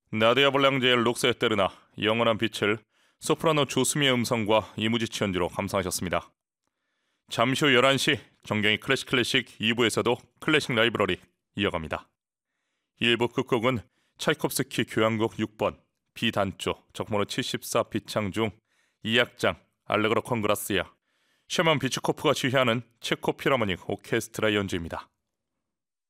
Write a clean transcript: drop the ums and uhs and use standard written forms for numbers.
나디아 볼랑제의 룩스에 때르나 영원한 빛을 소프라노 조수미의 음성과 이무지치 연주로 감상하셨습니다. 잠시 후 11시 정경희 클래식 2부에서도 클래식 라이브러리 이어갑니다. 1부 끝곡은 차이콥스키 교향곡 6번 B단조 적번호 74 비창 중 2악장 알레그로 콩그라스야 셔먼 비츠코프가 지휘하는 체코 필하모닉 오케스트라 연주입니다.